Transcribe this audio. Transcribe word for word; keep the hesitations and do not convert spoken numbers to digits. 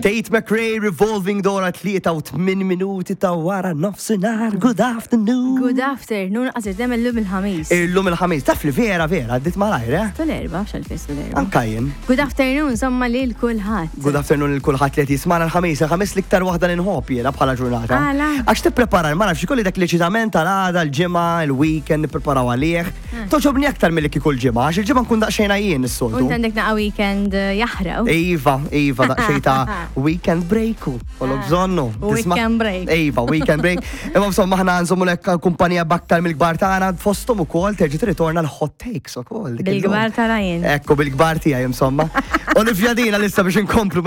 Tate McRae, Revolving Door tlieta u tmien minuti ta' wara nofsinhar. Good afternoon. Good afternoon, għazir dem il-lum il-ħamis. Illum il-ħamis, taf li vera vera, għaddit malajr, eh? Tal-erba, xal-fis tal-erba. Ankajjen. Good afternoon, somma li l-kulħat. Good afternoon il-kulħat li jismana l-ħamis, il-ħamis liktar wahda l-inħop jena bħala ġurnata. Għala. Għax t-prepara, ma nafx kolli dak l-eċitament tal-għada, l-ġimma, il-weekend, n-preparaw għalih. Toġobni aktar mill-li kull ġimma, għax il-ġimma nkun daqxejna jien s-soltu. Unt għandek naqa weekend jahraw. Iva, Iva, daqxej ta' weekend breaku. Kollu bżonnu. Weekend break. Iva, weekend break. Imma insomma ħna nżommu l-ek kumpanija baktar mill-gbar tagħna fostom ukoll terġi tirritorna l-hot takes ukoll. Bil-gbar ta' rajin. Ekku bil-gbar tiegħi insomma. U nifjadina lissa biex inkomplu